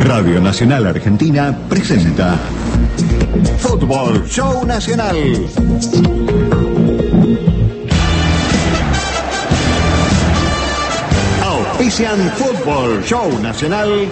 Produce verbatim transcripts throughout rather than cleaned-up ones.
Radio Nacional Argentina presenta Fútbol Show Nacional. Auspician Fútbol Show Nacional.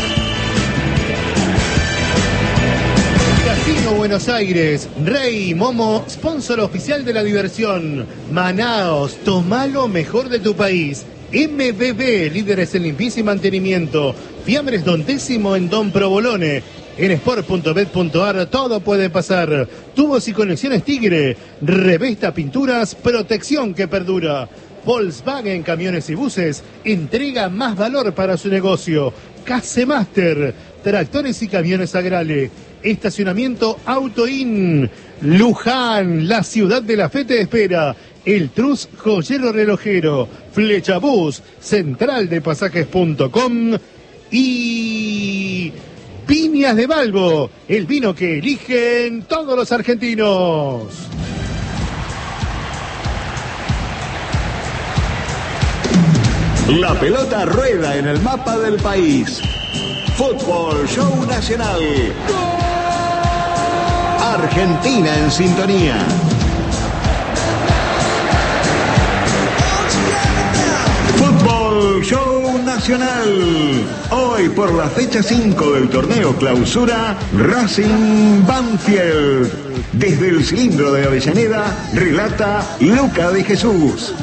Casino Buenos Aires, Rey Momo, sponsor oficial de la diversión. Manaos, toma lo mejor de tu país. M B B, líderes en limpieza y mantenimiento. Fiambres Don Décimo en Don Provolone. En sport punto bet punto ar todo puede pasar. Tubos y conexiones Tigre. Revesta Pinturas, protección que perdura. Volkswagen Camiones y Buses entrega más valor para su negocio. Casemaster, tractores y camiones Agrale. Estacionamiento Autoin. Luján, la ciudad de la fe te espera. El Trus Joyero Relojero. Flechabús, central de pasajes punto com. Y Piñas de Balbo, el vino que eligen todos los argentinos. La pelota rueda en el mapa del país. Fútbol Show Nacional. Argentina en sintonía. Fútbol Show Nacional. Hoy por la fecha cinco del torneo Clausura, Racing Banfield. Desde el cilindro de Avellaneda, relata Luca de Jesús.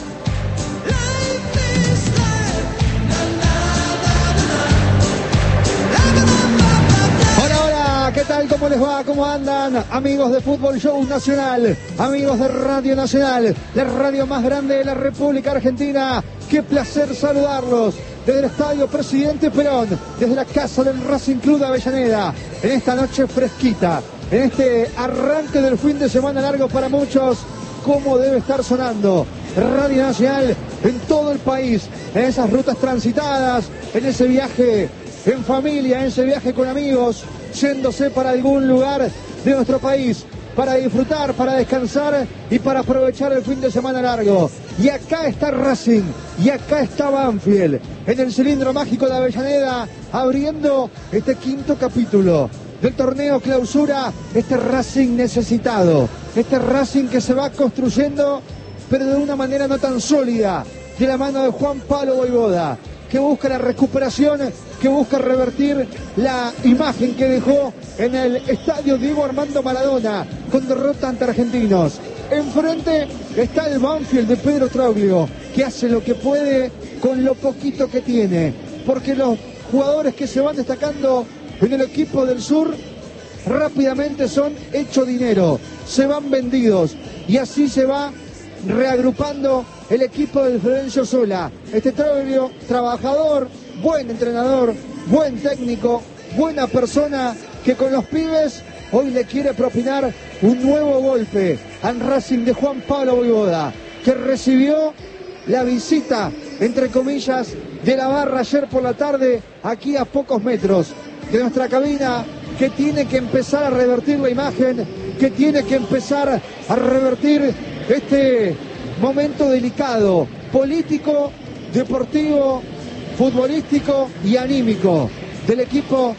¿Qué tal? ¿Cómo les va? ¿Cómo andan? Amigos de Fútbol Show Nacional, amigos de Radio Nacional, la radio más grande de la República Argentina. Qué placer saludarlos desde el Estadio Presidente Perón, desde la casa del Racing Club de Avellaneda, en esta noche fresquita, en este arranque del fin de semana largo para muchos. ¿Cómo debe estar sonando Radio Nacional en todo el país, en esas rutas transitadas, en ese viaje en familia, en ese viaje con amigos, yéndose para algún lugar de nuestro país, para disfrutar, para descansar y para aprovechar el fin de semana largo? Y acá está Racing, y acá está Banfield, en el cilindro mágico de Avellaneda, abriendo este quinto capítulo del torneo Clausura, este Racing necesitado, este Racing que se va construyendo, pero de una manera no tan sólida, de la mano de Juan Pablo Vojvoda, que busca la recuperación, que busca revertir la imagen que dejó en el estadio Diego Armando Maradona con derrota ante Argentinos. Enfrente está el Banfield de Pedro Troglio, que hace lo que puede con lo poquito que tiene, porque los jugadores que se van destacando en el equipo del sur rápidamente son hecho dinero, se van vendidos y así se va reagrupando el equipo del Florencio Sola. Este Troglio, trabajador, buen entrenador, buen técnico, buena persona, que con los pibes hoy le quiere propinar un nuevo golpe al Racing de Juan Pablo Vojvoda, que recibió la visita, entre comillas, de la barra ayer por la tarde, aquí a pocos metros de nuestra cabina, que tiene que empezar a revertir la imagen, que tiene que empezar a revertir este momento delicado, político, deportivo, futbolístico y anímico del equipo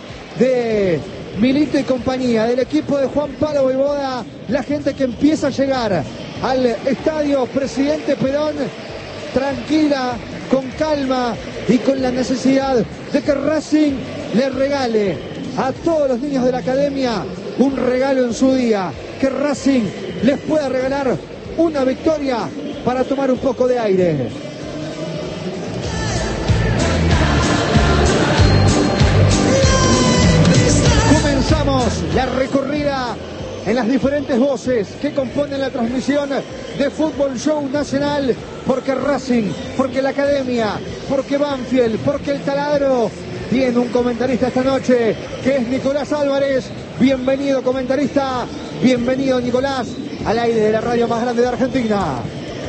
de Milito y compañía, del equipo de Juan Pablo Vojvoda. La gente que empieza a llegar al estadio Presidente Perón tranquila, con calma y con la necesidad de que Racing le regale a todos los niños de la academia un regalo en su día, que Racing les pueda regalar una victoria para tomar un poco de aire. Comenzamos la recorrida en las diferentes voces que componen la transmisión de Fútbol Show Nacional, porque Racing, porque la Academia, porque Banfield, porque el Taladro tiene un comentarista esta noche, que es Nicolás Álvarez. Bienvenido, comentarista, bienvenido, Nicolás, al aire de la radio más grande de Argentina.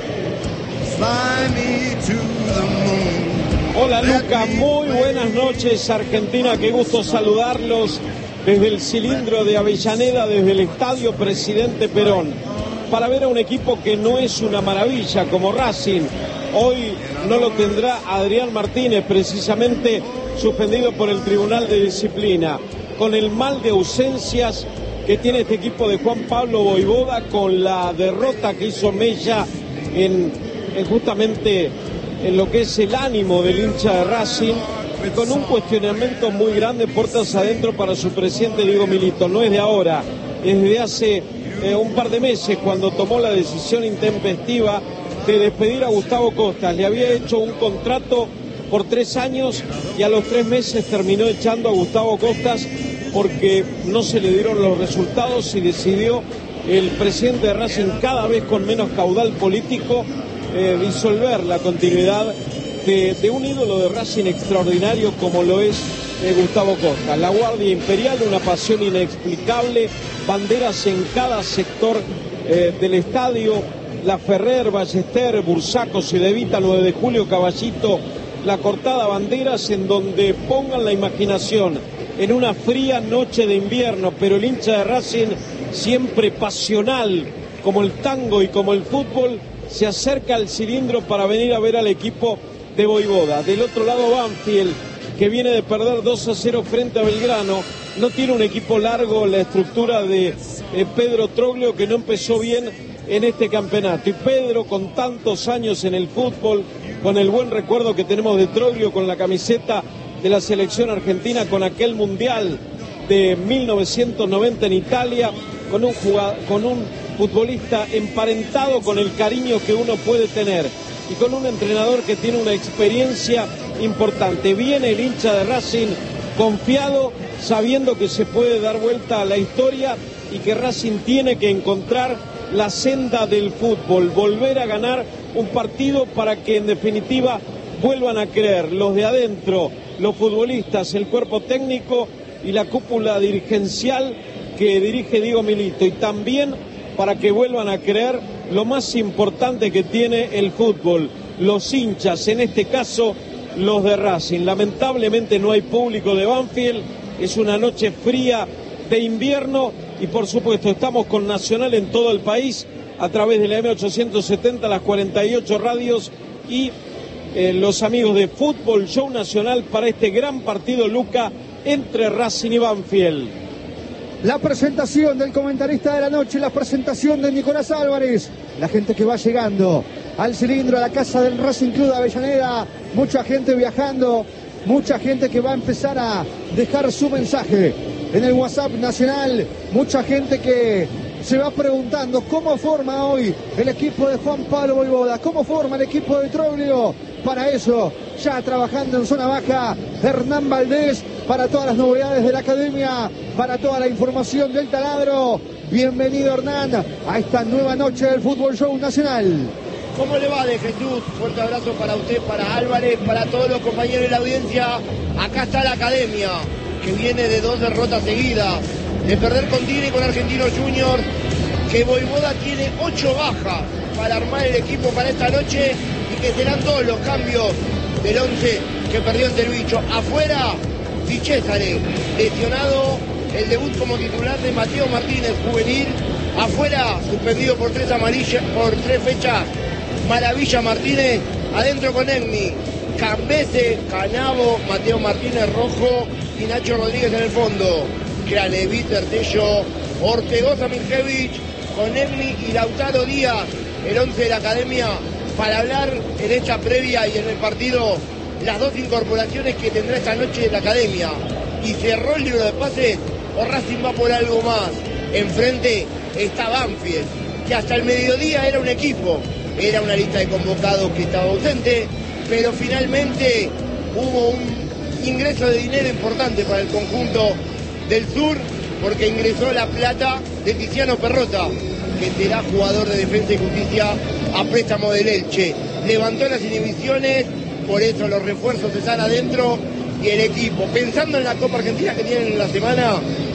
Hola Luca, muy buenas noches Argentina, qué gusto saludarlos desde el cilindro de Avellaneda, desde el Estadio Presidente Perón, para ver a un equipo que no es una maravilla como Racing. Hoy no lo tendrá Adrián Martínez, precisamente suspendido por el Tribunal de Disciplina. Con el mal de ausencias que tiene este equipo de Juan Pablo Vojvoda, con la derrota que hizo Mella en, en justamente en lo que es el ánimo del hincha de Racing, y con un cuestionamiento muy grande puertas adentro para su presidente Diego Milito. No es de ahora, es de hace eh, un par de meses, cuando tomó la decisión intempestiva de despedir a Gustavo Costas. Le había hecho un contrato por tres años y a los tres meses terminó echando a Gustavo Costas porque no se le dieron los resultados y decidió el presidente de Racing, cada vez con menos caudal político, eh, disolver la continuidad de, de un ídolo de Racing extraordinario como lo es eh, Gustavo Costas. La Guardia Imperial, una pasión inexplicable, banderas en cada sector eh, del estadio, La Ferrer, Ballester, Bursaco, Cedevita, nueve de julio, Caballito, la cortada banderas, en donde pongan la imaginación en una fría noche de invierno, pero el hincha de Racing, siempre pasional como el tango y como el fútbol, se acerca al cilindro para venir a ver al equipo de Vojvoda. Del otro lado, Banfield, que viene de perder dos a cero frente a Belgrano, no tiene un equipo largo, la estructura de eh, Pedro Troglio, que no empezó bien en este campeonato. Y Pedro, con tantos años en el fútbol, con el buen recuerdo que tenemos de Troglio con la camiseta de la selección argentina, con aquel mundial de mil novecientos noventa en Italia, con un jugador, con un futbolista emparentado con el cariño que uno puede tener y con un entrenador que tiene una experiencia importante. Viene el hincha de Racing confiado, sabiendo que se puede dar vuelta a la historia y que Racing tiene que encontrar la senda del fútbol, volver a ganar un partido para que en definitiva vuelvan a creer los de adentro, los futbolistas, el cuerpo técnico y la cúpula dirigencial que dirige Diego Milito, y también para que vuelvan a creer lo más importante que tiene el fútbol, los hinchas, en este caso los de Racing. Lamentablemente no hay público de Banfield, es una noche fría de invierno y por supuesto estamos con Nacional en todo el país a través de la M ochocientos setenta, las cuarenta y ocho radios y eh, los amigos de Fútbol Show Nacional para este gran partido, Luca, entre Racing y Banfield. La presentación del comentarista de la noche, la presentación de Nicolás Álvarez, la gente que va llegando al cilindro, a la casa del Racing Club de Avellaneda, mucha gente viajando, mucha gente que va a empezar a dejar su mensaje en el WhatsApp nacional, mucha gente que se va preguntando cómo forma hoy el equipo de Juan Pablo Vojvoda, cómo forma el equipo de Troglio. Para eso, ya trabajando en zona baja, Hernán Valdés, para todas las novedades de la academia, para toda la información del taladro. Bienvenido, Hernán, a esta nueva noche del Fútbol Show Nacional. ¿Cómo le va, de Jesús? Fuerte abrazo para usted, para Álvarez, para todos los compañeros de la audiencia. Acá está la academia, que viene de dos derrotas seguidas, de perder con Tigre y con Argentinos Juniors, que Vojvoda tiene ocho bajas para armar el equipo para esta noche y que serán todos los cambios del once que perdió ante el Bicho. Afuera, Di Cesare, lesionado, el debut como titular de Mateo Martínez, juvenil. Afuera, suspendido por tres amarillas, por tres fechas, Maravilla Martínez. Adentro con Egni, Cambese, Canavo, Mateo Martínez rojo y Nacho Rodríguez en el fondo. Kranevich, Artello, Ortegoza, Minkevich, con Egni y Lautaro Díaz, el once de la academia, para hablar en esta previa y en el partido las dos incorporaciones que tendrá esta noche la academia. Y cerró el libro de pases, o Racing va por algo más. Enfrente está Banfield, que hasta el mediodía era un equipo, era una lista de convocados que estaba ausente, pero finalmente hubo un ingreso de dinero importante para el conjunto del sur, porque ingresó la plata de Tiziano Perrota, que será jugador de Defensa y Justicia a préstamo del Elche. Levantó las inhibiciones, por eso los refuerzos están adentro y el equipo, pensando en la Copa Argentina que tienen en la semana,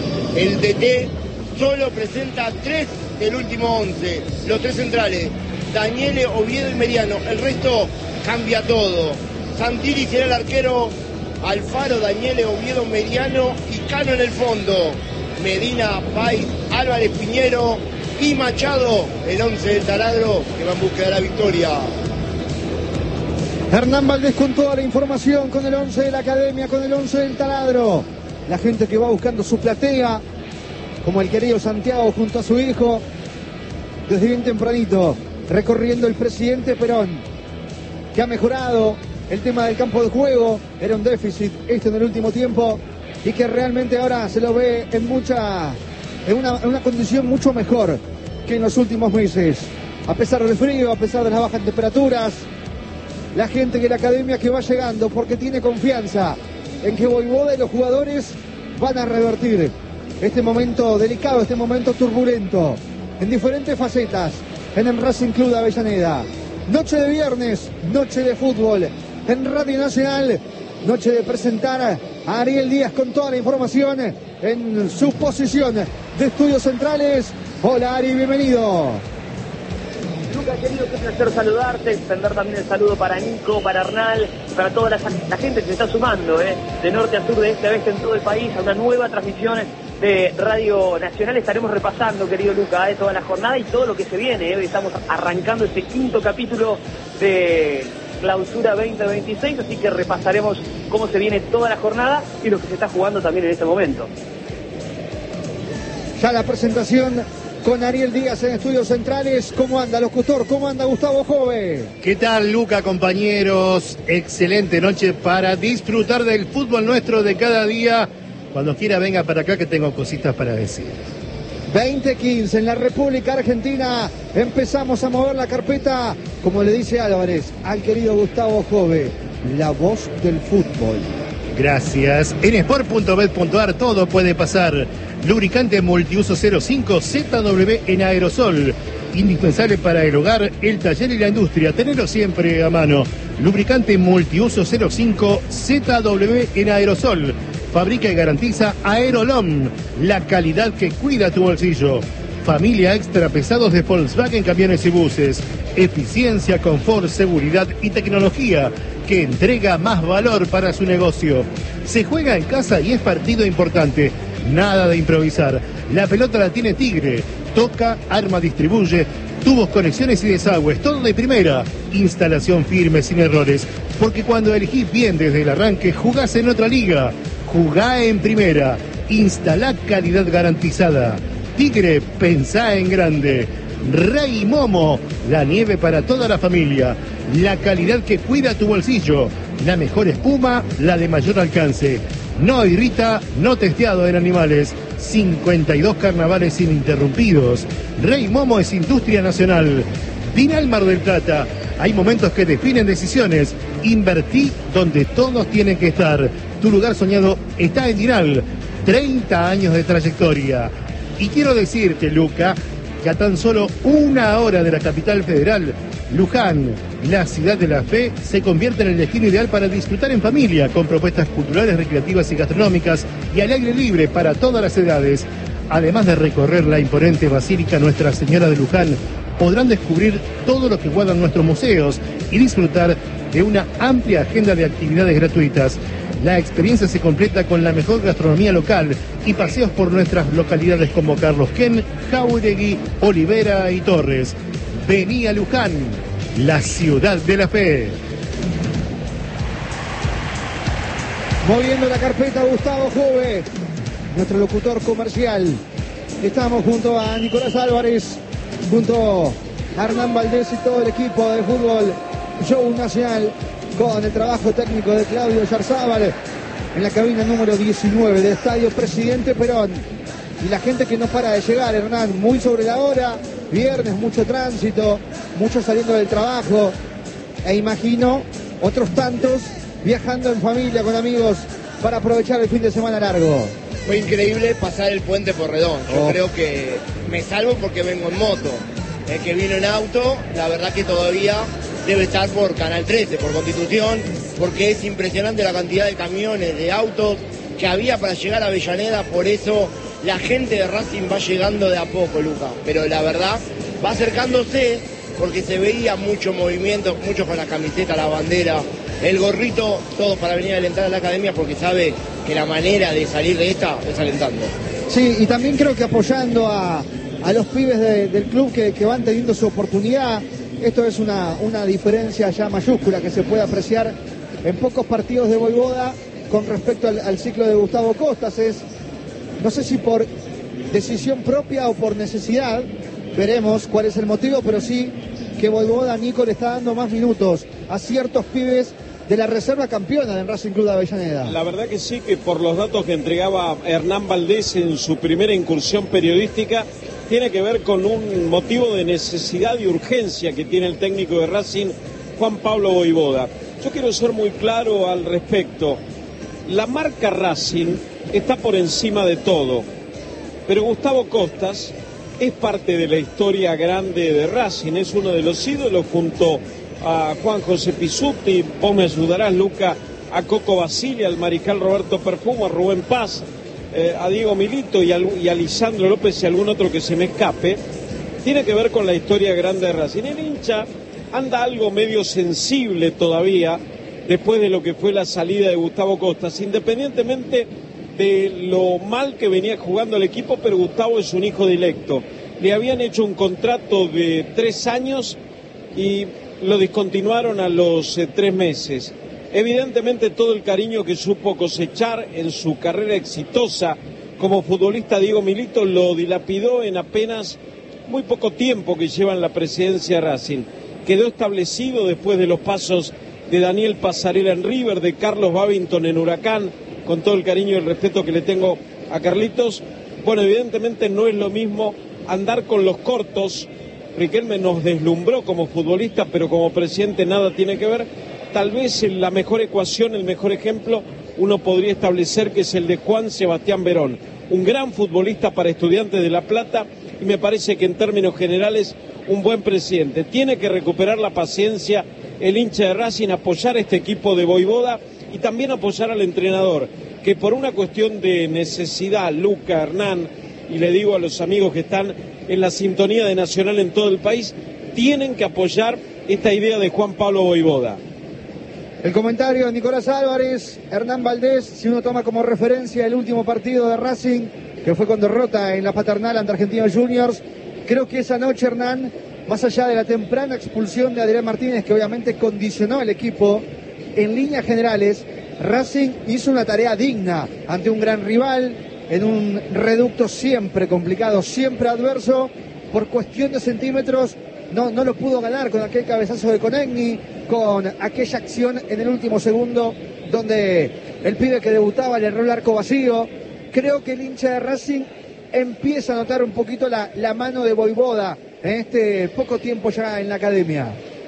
el D T solo presenta tres del último once, los tres centrales, Daniele, Oviedo y Meriano. El resto cambia todo. Santilli será el arquero, Alfaro, Daniele, Oviedo, Meriano y Cano en el fondo. Medina, Pais, Álvarez, Piñero y Machado, el once del taladro que va en busca de la victoria. Hernán Valdés con toda la información, con el once de la academia, con el once del taladro. La gente que va buscando su platea, como el querido Santiago junto a su hijo, desde bien tempranito, recorriendo el presidente Perón, que ha mejorado el tema del campo de juego. Era un déficit esto en el último tiempo y que realmente ahora se lo ve en mucha, en una, en una condición mucho mejor que en los últimos meses. A pesar del frío, a pesar de las bajas temperaturas, la gente de la academia que va llegando porque tiene confianza en que Voivoda y los jugadores van a revertir este momento delicado, este momento turbulento, en diferentes facetas, en el Racing Club de Avellaneda. Noche de viernes, noche de fútbol, en Radio Nacional, noche de presentar a Ariel Díaz con toda la información en su posición de estudios centrales. Hola Ari, bienvenido. Lucas, querido, qué placer saludarte, extender también el saludo para Nico, para Arnal, para toda la, la gente que se está sumando, ¿eh? de norte a sur, de este a oeste en todo el país, a una nueva transmisión de Radio Nacional. Estaremos repasando, querido Lucas, ¿eh? toda la jornada y todo lo que se viene. ¿eh? Hoy estamos arrancando este quinto capítulo de Clausura veinte veintiséis, así que repasaremos cómo se viene toda la jornada y lo que se está jugando también en este momento. Ya la presentación con Ariel Díaz en Estudios Centrales. ¿Cómo anda, locutor? ¿Cómo anda Gustavo Jove? ¿Qué tal, Luca, compañeros? Excelente noche para disfrutar del fútbol nuestro de cada día. Cuando quiera venga para acá que tengo cositas para decir. veinte quince en la República Argentina. Empezamos a mover la carpeta, como le dice Álvarez, al querido Gustavo Jove, la voz del fútbol. Gracias. En sport punto bet punto ar todo puede pasar. Lubricante multiuso cero cinco Z W en aerosol. Indispensable para el hogar, el taller y la industria. Tenerlo siempre a mano. Lubricante multiuso cero cinco Z W en aerosol. Fabrica y garantiza Aerolom, la calidad que cuida tu bolsillo. Familia extra pesados de Volkswagen Camiones y Buses. Eficiencia, confort, seguridad y tecnología que entrega más valor para su negocio. Se juega en casa y es partido importante. Nada de improvisar. La pelota la tiene Tigre. Toca, arma, distribuye. Tubos, conexiones y desagües. Todo de primera. Instalación firme, sin errores. Porque cuando elegís bien desde el arranque, jugás en otra liga. Jugá en primera. Instalá calidad garantizada. Tigre, pensá en grande. Rey Momo, la nieve para toda la familia. La calidad que cuida tu bolsillo. La mejor espuma, la de mayor alcance. No irrita, no testeado en animales. cincuenta y dos carnavales ininterrumpidos. Rey Momo es industria nacional. Dinal Mar del Plata. Hay momentos que definen decisiones. Invertí donde todos tienen que estar. Tu lugar soñado está en Dinal. treinta años de trayectoria. Y quiero decirte, Luca, que a tan solo una hora de la capital federal, Luján, la ciudad de la fe, se convierte en el destino ideal para disfrutar en familia, con propuestas culturales, recreativas y gastronómicas, y al aire libre para todas las edades. Además de recorrer la imponente Basílica Nuestra Señora de Luján, podrán descubrir todo lo que guardan nuestros museos y disfrutar de una amplia agenda de actividades gratuitas. La experiencia se completa con la mejor gastronomía local y paseos por nuestras localidades como Carlos Ken, Jauregui, Olivera y Torres. Vení a Luján, la ciudad de la fe. Moviendo la carpeta Gustavo Jove, nuestro locutor comercial. Estamos junto a Nicolás Álvarez, junto a Hernán Valdés y todo el equipo de Fútbol Show Nacional, con el trabajo técnico de Claudio Yarzábal en la cabina número diecinueve del Estadio Presidente Perón. Y la gente que no para de llegar, Hernán, muy sobre la hora, viernes, mucho tránsito, muchos saliendo del trabajo, e imagino otros tantos viajando en familia, con amigos, para aprovechar el fin de semana largo. Fue increíble pasar el puente Porredón. Yo oh. creo que me salvo porque vengo en moto. El que vino en auto, la verdad que todavía debe estar por Canal trece, por Constitución, porque es impresionante la cantidad de camiones, de autos que había para llegar a Avellaneda. Por eso la gente de Racing va llegando de a poco, Luca. Pero la verdad, va acercándose porque se veía mucho movimiento, muchos con la camiseta, la bandera, el gorrito, todos para venir a alentar a la academia, porque sabe que la manera de salir de esta es alentando. Sí, y también creo que apoyando a, a los pibes de, del club que, que van teniendo su oportunidad. esto es una, una diferencia ya mayúscula que se puede apreciar en pocos partidos de Vojvoda con respecto al, al ciclo de Gustavo Costas. Es, no sé si por decisión propia o por necesidad, veremos cuál es el motivo, pero sí que Vojvoda, Nico, le está dando más minutos a ciertos pibes de la reserva campeona del Racing Club de Avellaneda. La verdad que sí, que por los datos que entregaba Hernán Valdés en su primera incursión periodística, tiene que ver con un motivo de necesidad y urgencia que tiene el técnico de Racing, Juan Pablo Vojvoda. Yo quiero ser muy claro al respecto. La marca Racing está por encima de todo, pero Gustavo Costas es parte de la historia grande de Racing, es uno de los ídolos junto a Juan José Pizzuti, vos me ayudarás, Luca, a Coco Basile, al mariscal Roberto Perfumo, a Rubén Paz, eh, a Diego Milito y a, y a Lisandro López y algún otro que se me escape. Tiene que ver con la historia grande de Racing. El hincha anda algo medio sensible todavía después de lo que fue la salida de Gustavo Costas, independientemente de lo mal que venía jugando el equipo, pero Gustavo es un hijo directo. Le habían hecho un contrato de tres años y lo discontinuaron a los eh, tres meses. Evidentemente todo el cariño que supo cosechar en su carrera exitosa como futbolista Diego Milito lo dilapidó en apenas muy poco tiempo que lleva en la presidencia de Racing. Quedó establecido después de los pasos de Daniel Pasarela en River, de Carlos Babington en Huracán, con todo el cariño y el respeto que le tengo a Carlitos. Bueno, evidentemente no es lo mismo andar con los cortos. Riquelme nos deslumbró como futbolista, pero como presidente nada tiene que ver. Tal vez la mejor ecuación, el mejor ejemplo, uno podría establecer que es el de Juan Sebastián Verón, un gran futbolista para Estudiantes de La Plata, y me parece que en términos generales un buen presidente. Tiene que recuperar la paciencia el hincha de Racing, apoyar a este equipo de Vojvoda y también apoyar al entrenador, que por una cuestión de necesidad, Luca, Hernán, y le digo a los amigos que están en la sintonía de Nacional en todo el país, tienen que apoyar esta idea de Juan Pablo Vojvoda. El comentario de Nicolás Álvarez, Hernán Valdés, si uno toma como referencia el último partido de Racing, que fue con derrota en la Paternal ante Argentinos Juniors, creo que esa noche, Hernán, más allá de la temprana expulsión de Adrián Martínez, que obviamente condicionó al equipo, en líneas generales, Racing hizo una tarea digna ante un gran rival, en un reducto siempre complicado, siempre adverso, por cuestión de centímetros, no, no lo pudo ganar con aquel cabezazo de Konechny, con aquella acción en el último segundo, donde el pibe que debutaba le erró el arco vacío. Creo que el hincha de Racing empieza a notar un poquito la, la mano de Vojvoda en este poco tiempo ya en la academia.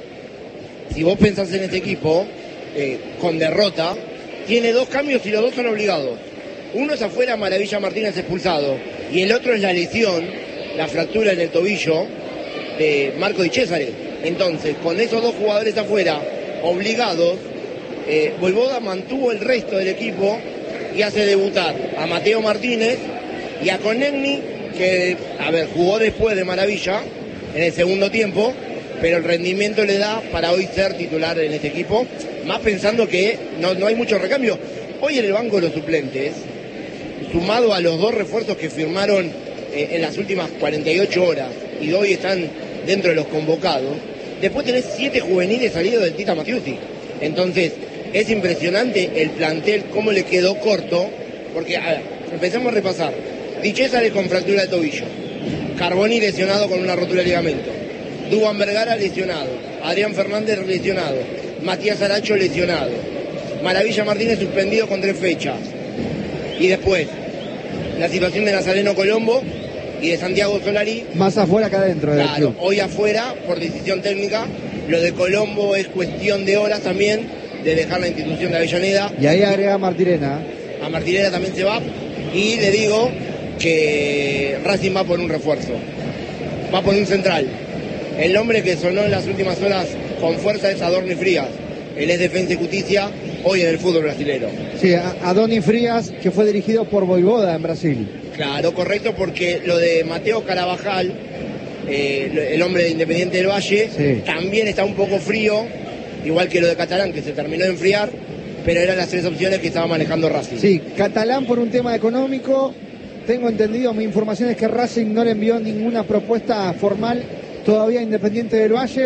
Si vos pensás en este equipo, eh, con derrota, tiene dos cambios y los dos son obligados. Uno es afuera, Maravilla Martínez expulsado, y el otro es la lesión, la fractura en el tobillo de Marco Di Cesare. Entonces, con esos dos jugadores afuera, obligados, eh, Vojvoda mantuvo el resto del equipo y hace debutar a Mateo Martínez y a Konechny, que, a ver, jugó después de Maravilla en el segundo tiempo, pero el rendimiento le da para hoy ser titular en este equipo, más pensando que no, no hay mucho recambio. Hoy en el banco de los suplentes, sumado a los dos refuerzos que firmaron eh, en las últimas cuarenta y ocho horas y hoy están dentro de los convocados, después tenés siete juveniles salidos del Tita Matiusi. Entonces, es impresionante el plantel, cómo le quedó corto, porque, a ver, empecemos a repasar. Di Cesare con fractura de tobillo, Carboni lesionado con una rotura de ligamento, Duván Vergara lesionado, Adrián Fernández lesionado, Matías Aracho lesionado, Maravilla Martínez suspendido con tres fechas, y después la situación de Nazareno Colombo y de Santiago Solari. Más afuera que adentro. Claro, hoy afuera por decisión técnica. Lo de Colombo es cuestión de horas también de dejar la institución de Avellaneda. Y ahí agrega a Martirena. A Martirena también se va. Y le digo que Racing va por un refuerzo, va por un central. El nombre que sonó en las últimas horas con fuerza es Adorni Frías. Él es Defensa y Justicia hoy en el fútbol brasilero. Sí, Adorni Frías, que fue dirigido por Vojvoda en Brasil. Claro, correcto, porque lo de Mateo Carabajal, eh, el hombre de Independiente del Valle, sí, también está un poco frío, igual que lo de Catalán, que se terminó de enfriar, pero eran las tres opciones que estaba manejando Racing. Sí, Catalán por un tema económico. Tengo entendido, mi información es que Racing no le envió ninguna propuesta formal todavía a Independiente del Valle.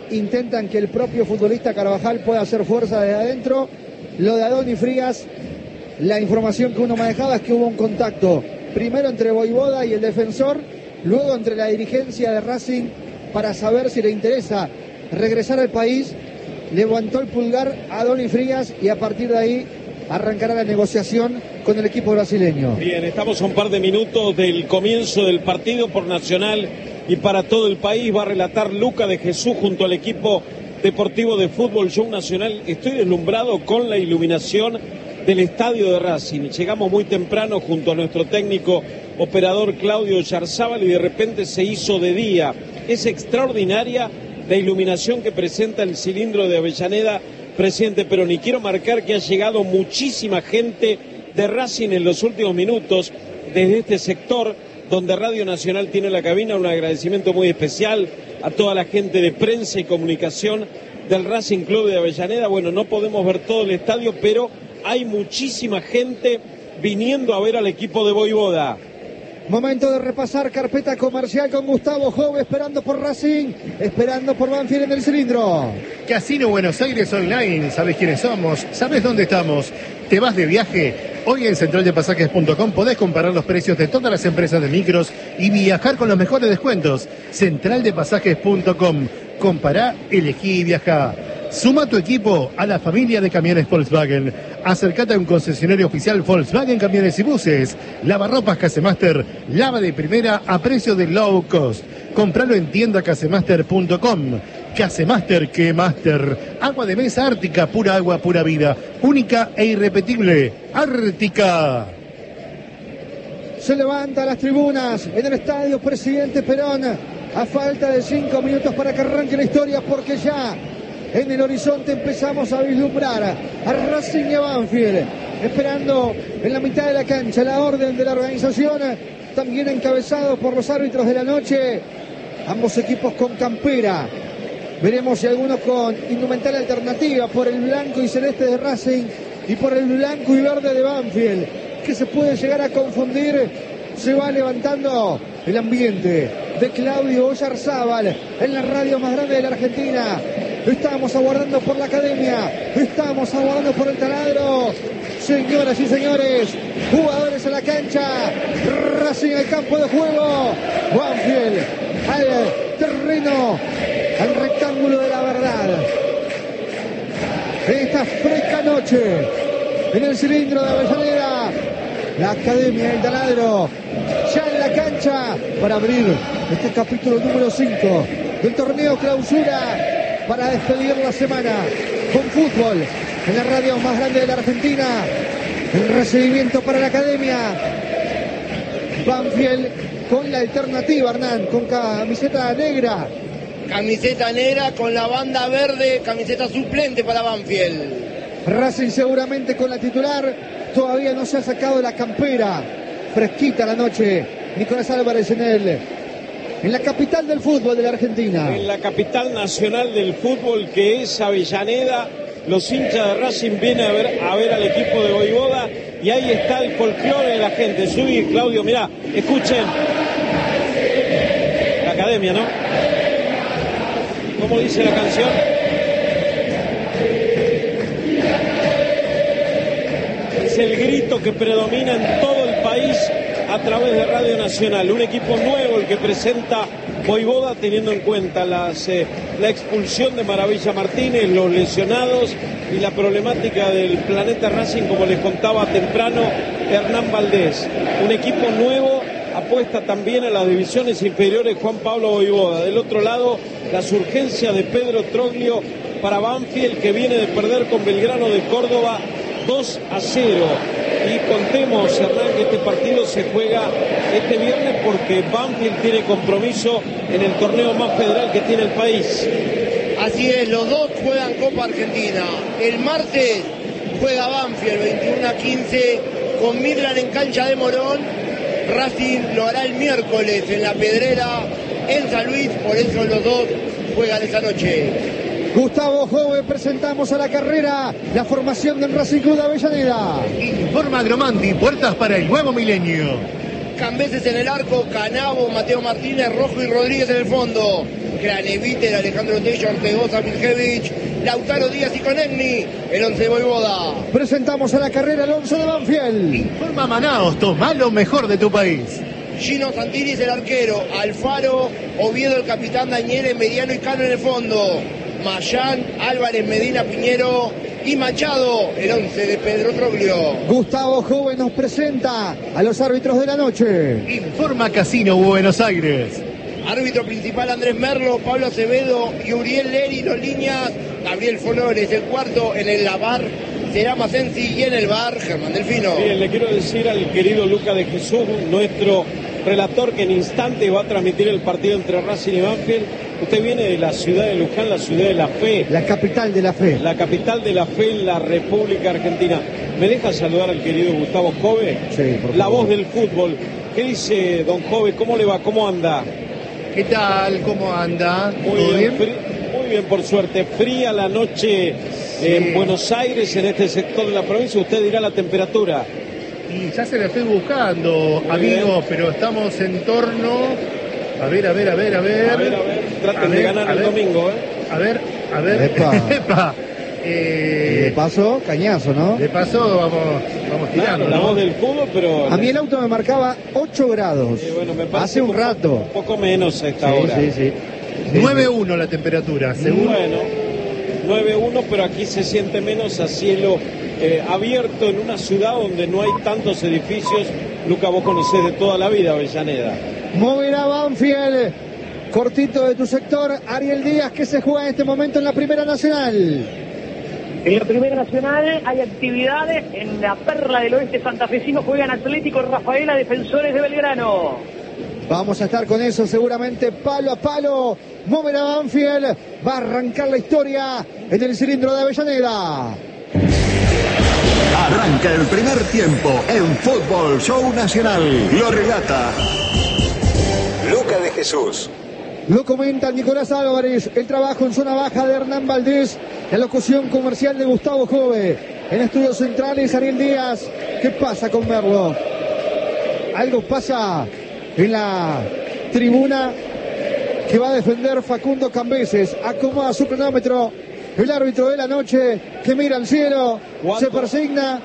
intentan que el propio futbolista Carvajal pueda hacer fuerza desde adentro. Lo de Adoni Frías, la información que uno manejaba es que hubo un contacto primero entre Vojvoda y el defensor, luego entre la dirigencia de Racing para saber si le interesa regresar al país. Levantó el pulgar a Adoni Frías y a partir de ahí arrancará la negociación con el equipo brasileño. Bien, estamos a un par de minutos del comienzo del partido por Nacional y para todo el país. Va a relatar Luca de Jesús junto al equipo deportivo de Fútbol Show Nacional. Estoy deslumbrado con la iluminación del estadio de Racing. Llegamos muy temprano junto a nuestro técnico operador Claudio Yarzábal y de repente se hizo de día. Es extraordinaria la iluminación que presenta el cilindro de Avellaneda, presidente Perón. Y quiero marcar que ha llegado muchísima gente de Racing en los últimos minutos desde este sector donde Radio Nacional tiene la cabina. Un agradecimiento muy especial a toda la gente de prensa y comunicación del Racing Club de Avellaneda. Bueno, no podemos ver todo el estadio, pero hay muchísima gente viniendo a ver al equipo de Vojvoda. Momento de repasar carpeta comercial con Gustavo Jove, esperando por Racing, esperando por Banfield en el cilindro. Casino Buenos Aires Online, ¿sabes quiénes somos? ¿Sabes dónde estamos? ¿Te vas de viaje? Hoy en central de pasajes punto com podés comparar los precios de todas las empresas de micros y viajar con los mejores descuentos. central de pasajes punto com. Compará, elegí y viajá. Suma tu equipo a la familia de camiones Volkswagen. Acércate a un concesionario oficial Volkswagen Camiones y Buses. Lavarropas Casemaster, lava de primera a precio de low cost. Compralo en tienda casemaster punto com. Casemaster, que master. Agua de mesa Ártica, pura agua, pura vida. Única e irrepetible. Ártica. Se levanta las tribunas en el estadio Presidente Perón. A falta de cinco minutos para que arranque la historia, porque ya en el horizonte empezamos a vislumbrar a Racing y a Banfield, esperando en la mitad de la cancha la orden de la organización, también encabezado por los árbitros de la noche, ambos equipos con campera. Veremos si algunos con indumentaria alternativa por el blanco y celeste de Racing y por el blanco y verde de Banfield, que se puede llegar a confundir. Se va levantando el ambiente de Claudio Yarzábal en la radio más grande de la Argentina. Estamos aguardando por la academia, estamos aguardando por el taladro. Señoras y señores, jugadores a la cancha, Racing al campo de juego, Banfield al terreno, al rectángulo de la verdad. En esta fresca noche, en el cilindro de Avellaneda, la academia del taladro, ya en la cancha para abrir este capítulo número cinco del torneo clausura, para despedir la semana con fútbol en la radio más grande de la Argentina. El recibimiento para la academia. Banfield con la alternativa, Hernán, con camiseta negra. Camiseta negra con la banda verde, camiseta suplente para Banfield. Racing seguramente con la titular. Todavía no se ha sacado la campera. Fresquita la noche. Nicolás Álvarez en el... en la capital del fútbol de la Argentina. En la capital nacional del fútbol, que es Avellaneda. Los hinchas de Racing vienen a ver, a ver al equipo de Vojvoda. Y ahí está el folclore de la gente. Subí, Claudio, mirá, escuchen. La academia, ¿no? ¿Cómo dice la canción? Es el grito que predomina en todo el país a través de Radio Nacional. Un equipo nuevo el que presenta Vojvoda, teniendo en cuenta las, eh, la expulsión de Maravilla Martínez, los lesionados y la problemática del planeta Racing, como les contaba temprano Hernán Valdés. Un equipo nuevo apuesta también a las divisiones inferiores Juan Pablo Vojvoda. Del otro lado, las urgencias de Pedro Troglio para Banfield, que viene de perder con Belgrano de Córdoba dos a cero. Y contemos, Hernán, que este partido se juega este viernes porque Banfield tiene compromiso en el torneo más federal que tiene el país. Así es, los dos juegan Copa Argentina. El martes juega Banfield veintiuno a quince con Midland en cancha de Morón. Racing lo hará el miércoles en La Pedrera, en San Luis, por eso los dos juegan esa noche. Gustavo Jove, presentamos a la carrera la formación del Racing Club de Avellaneda. Informa Agromanti, puertas para el nuevo milenio. Cambeses en el arco, Canavo, Mateo Martínez, Rojo y Rodríguez en el fondo. Craneviter, Alejandro Tello, Ortegoza, Miljevic, Lautaro Díaz y Konechny, el once de Voivoda. Presentamos a la carrera el once de Banfield. Informa Manaos, toma lo mejor de tu país. Gino Santilli es el arquero, Alfaro, Oviedo el capitán, Dañere, Mediano y Cano en el fondo. Mayán, Álvarez, Medina, Piñero y Machado, el once de Pedro Troglio. Gustavo Joven nos presenta a los árbitros de la noche. Informa Casino Buenos Aires. Árbitro principal Andrés Merlo, Pablo Acevedo y Uriel Leri, los líneas, Gabriel Flores, el cuarto en el Lavar será Masensi y en el bar Germán Delfino. Bien, le quiero decir al querido Luca de Jesús, nuestro relator, que en instantes va a transmitir el partido entre Racing y Banfield. Usted viene de la ciudad de Luján, la ciudad de la fe. La capital de la fe. La capital de la fe en la República Argentina. ¿Me deja saludar al querido Gustavo Jove? Sí, por favor. La voz del fútbol. ¿Qué dice don Jove? ¿Cómo le va? ¿Cómo anda? ¿Qué tal? ¿Cómo anda? Muy ¿Todo bien, bien? frí- muy bien, por suerte. Fría la noche en Buenos Aires, en este sector de la provincia. Usted dirá la temperatura. Y ya se la estoy buscando, Muy amigos, bien. pero estamos en torno... A ver, a ver, a ver, a ver. A ver, a ver, traten A de ver, ganar a el ver. domingo, ¿eh? A ver, a ver. Epa. Epa. De Eh, paso, cañazo, ¿no? de paso, vamos, vamos tirando, Claro, la ¿no? voz del fútbol, pero... A mí el auto me marcaba ocho grados. Eh, bueno, me parece Hace un poco- rato. Un poco menos a esta Sí, hora. sí, sí. nueve uno la temperatura, según... Bueno, nueve uno, pero aquí se siente menos a cielo eh, abierto en una ciudad donde no hay tantos edificios. Luca, vos conocés de toda la vida Avellaneda. Moverá Banfield. Cortito de tu sector, Ariel Díaz, que se juega en este momento en la Primera Nacional. En la Primera Nacional hay actividades en la Perla del Oeste santafesino, juegan Atlético Rafaela, Defensores de Belgrano. Vamos a estar con eso seguramente palo a palo. Moverá Banfield. Va a arrancar la historia en el cilindro de Avellaneda. Arranca el primer tiempo en Fútbol Show Nacional. Lo relata Luca de Jesús. Lo comenta Nicolás Álvarez, el trabajo en zona baja de Hernán Valdés, la locución comercial de Gustavo Jove. En estudios centrales, Ariel Díaz. ¿Qué pasa con Merlo? Algo pasa en la tribuna que va a defender Facundo Cambeses. Acomoda su cronómetro. El árbitro de la noche que mira al cielo, ¿Cuánto? se persigna.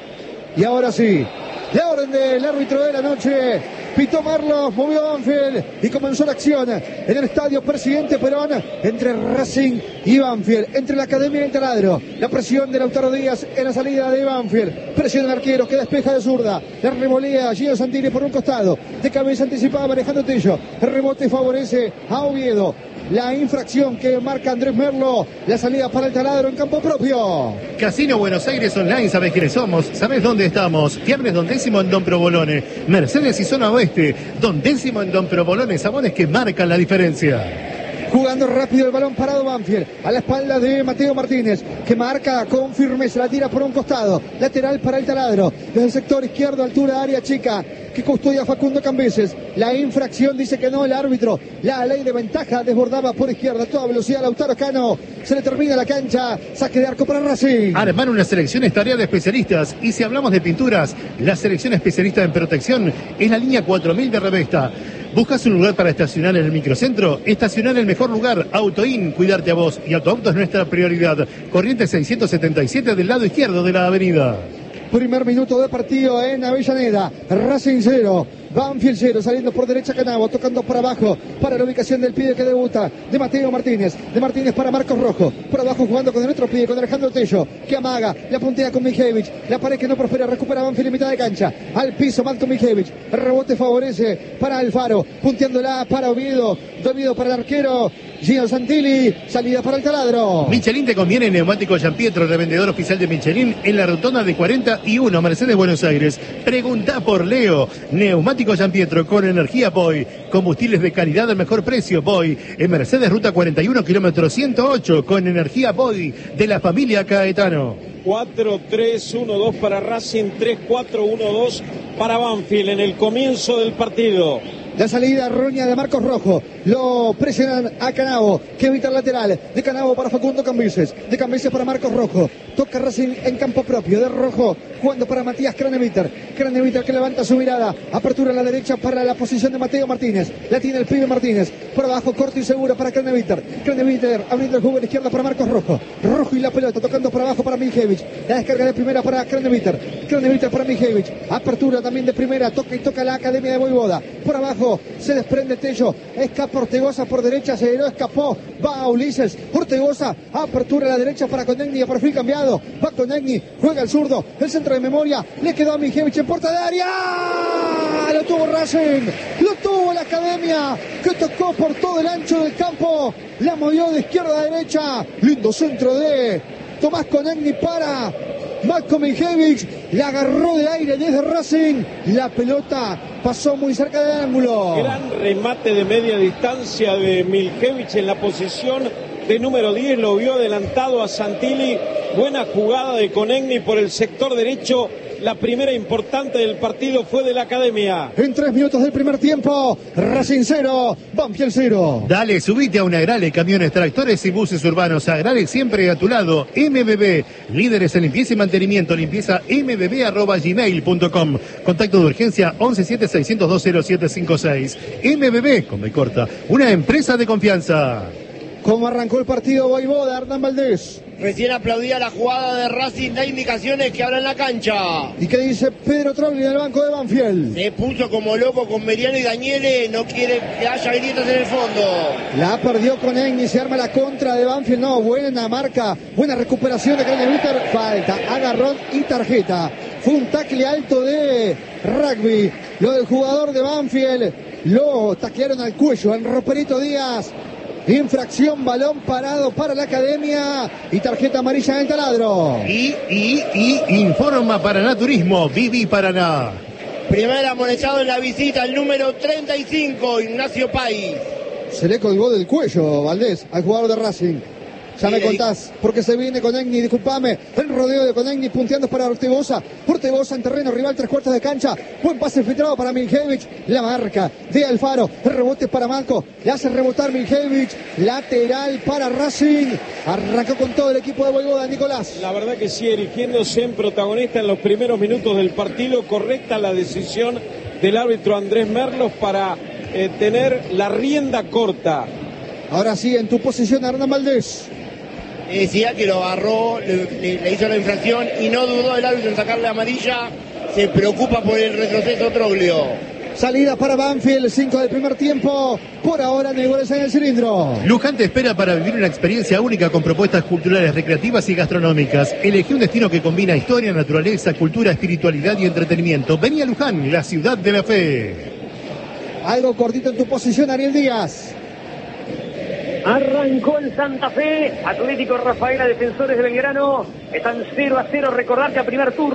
Y ahora sí, la orden del árbitro de la noche. Pitó Merlo, movió Banfield y comenzó la acción en el estadio Presidente Perón entre Racing y Banfield, entre la Academia y el Taladro. La presión de Lautaro Díaz en la salida de Banfield. Presión del arquero que despeja de zurda. La revolea Gino Santilli por un costado. De cabeza anticipada Alejandro Tello. El rebote favorece a Oviedo. La infracción que marca Andrés Merlo. La salida para el Taladro en campo propio. Casino Buenos Aires Online, ¿sabés quiénes somos? ¿Sabés dónde estamos? Fiambres Don Décimo en Don Provolone. Mercedes y Zona Oeste. Don Décimo en Don Provolone. Sabones que marcan la diferencia. Jugando rápido el balón parado Banfield. A la espalda de Mateo Martínez. Que marca con firmeza. La tira por un costado. Lateral para el Taladro. Desde el sector izquierdo, altura, área chica. Que custodia Facundo Cambeses. La infracción dice que no el árbitro. La ley de ventaja desbordaba por izquierda. A toda velocidad Lautaro Cano. Se le termina la cancha. Saque de arco para Racing. Armar una selección es tarea de especialistas. Y si hablamos de pinturas, la selección especialista en protección es la línea cuatro mil de Revesta. ¿Buscas un lugar para estacionar en el microcentro? Estacionar en el mejor lugar. Autoin, cuidarte a vos. Y Autoauto es nuestra prioridad. Corriente seiscientos setenta y siete del lado izquierdo de la avenida. Primer minuto de partido en Avellaneda. Racing cero. Banfield cero, saliendo por derecha Canavo, tocando para abajo, para la ubicación del pibe que debuta, de Mateo Martínez, de Martínez para Marcos Rojo, por abajo jugando con el otro pibe, con Alejandro Tello, que amaga, la puntea con Mijevich, la pared que no prospera, recupera Banfield en mitad de cancha, al piso Malcolm Mijevich, el rebote favorece para Alfaro, punteándola para Oviedo, Oviedo para el arquero, Gino Santilli, salida para el Taladro. Michelin te conviene Neumático Gianpietro, revendedor oficial de Michelin en la rotonda de cuarenta y uno, Mercedes, Buenos Aires. Pregunta por Leo. Neumático Gianpietro con energía Boy. Combustibles de calidad al mejor precio Boy. En Mercedes, ruta cuarenta y uno, kilómetro ciento ocho, con energía Boy de la familia Caetano. cuatro tres uno dos para Racing, tres cuatro uno dos para Banfield en el comienzo del partido. La salida errónea de Marcos Rojo. Lo presionan a Canavo, que evita el lateral. De Canavo para Facundo Cambeses. De Cambeses para Marcos Rojo. Toca Racing en campo propio. De Rojo jugando para Matías Craneviter. Craneviter que levanta su mirada. Apertura a la derecha para la posición de Mateo Martínez. La tiene el pibe Martínez. Por abajo, corto y seguro para Craneviter. Craneviter abriendo el juego a la izquierda para Marcos Rojo. Rojo y la pelota tocando por abajo para Miljevich. La descarga de primera para Craneviter. Craneviter para Miljevich. Apertura también de primera. Toca y toca la Academia de Voivoda. Por abajo se desprende Tello. Escapa Ortegoza por derecha. Se lo escapó. Va a Ulises. Ortegoza. Apertura a la derecha para Konechny. A perfil cambiado. Va Konechny. Juega el zurdo. El centro de memoria. Le quedó a Miljevich en puerta de área. Lo tuvo Racing. Lo tuvo la Academia. Que tocó por todo el ancho del campo. La movió de izquierda a derecha. Lindo centro de Tomás Konechny para Matko Miljevich. La agarró de aire desde Racing. La pelota pasó muy cerca del ángulo. Gran remate de media distancia de Miljevich en la posición de número diez. Lo vio adelantado a Santilli. Buena jugada de Konechny por el sector derecho. La primera importante del partido fue de la Academia. En tres minutos del primer tiempo, Racing cero, Banfield cero. Dale, subite a una Agrale, camiones, tractores y buses urbanos. Agrale siempre a tu lado. M B B, líderes en limpieza y mantenimiento. Limpieza m b b arroba gmail punto com. Contacto de urgencia once siete seiscientos dos cero siete cinco seis. M B B, con B corta, una empresa de confianza. ¿Cómo arrancó el partido Voivoda, Hernán Valdés? Recién aplaudía la jugada de Racing, da indicaciones que habla en la cancha. ¿Y qué dice Pedro Troglio en el banco de Banfield? Se puso como loco con Meriano y Daniele, no quiere que haya grietas en el fondo. La perdió Konechny, se arma la contra de Banfield. No, buena marca, buena recuperación de Craneviter. Falta, agarrón y tarjeta. Fue un tackle alto de rugby. Lo del jugador de Banfield, lo taclearon al cuello, al Roperito Díaz. Infracción, balón parado para la Academia y tarjeta amarilla en taladro. Y, y, y informa Paraná Turismo, Vivi Paraná. Primer amonestado en la visita, el número treinta y cinco, Ignacio País. Se le colgó del cuello, Valdés, al jugador de Racing. Ya me contás, porque se viene Konechny, disculpame, el rodeo de Konechny punteando para Ortegoza, Ortegoza en terreno rival, tres cuartos de cancha, buen pase filtrado para Miljevich, la marca de Alfaro, el rebote para Manco, le hace rebotar Miljevich, lateral para Racing, arrancó con todo el equipo de Voivoda, Nicolás. La verdad que sí, erigiéndose en protagonista en los primeros minutos del partido, correcta la decisión del árbitro Andrés Merlos para eh, tener la rienda corta. Ahora sí, en tu posición, Hernán Valdés. Decía que lo agarró, le, le, le hizo la infracción y no dudó el árbitro en sacarle amarilla. Se preocupa por el retroceso Troglio. Salida para Banfield, cinco del primer tiempo. Por ahora, Negores en el cilindro. Luján te espera para vivir una experiencia única con propuestas culturales, recreativas y gastronómicas. Elegí un destino que combina historia, naturaleza, cultura, espiritualidad y entretenimiento. Vení a Luján, la ciudad de la fe. Algo cortito en tu posición, Ariel Díaz. Arrancó el Santa Fe, Atlético Rafaela, Defensores de Belgrano, están cero a cero, recordar que a primer turno